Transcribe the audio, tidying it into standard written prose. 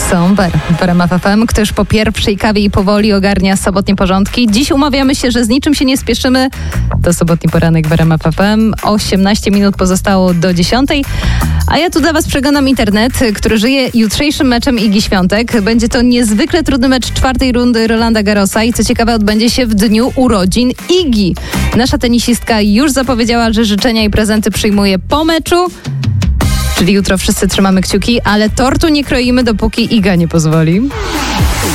Super. W RMF FM ktoś po pierwszej kawie i powoli ogarnia sobotnie porządki. Dziś umawiamy się, że z niczym się nie spieszymy. To sobotni poranek w RMF FM. 18 minut pozostało do 10. A ja tu dla Was przeglądam internet, który żyje jutrzejszym meczem Igi Świątek. Będzie to niezwykle trudny mecz czwartej rundy Rolanda Garrosa i co ciekawe odbędzie się w dniu urodzin Igi. Nasza tenisistka już zapowiedziała, że życzenia i prezenty przyjmuje po meczu. Czyli jutro wszyscy trzymamy kciuki, ale tortu nie kroimy, dopóki Iga nie pozwoli.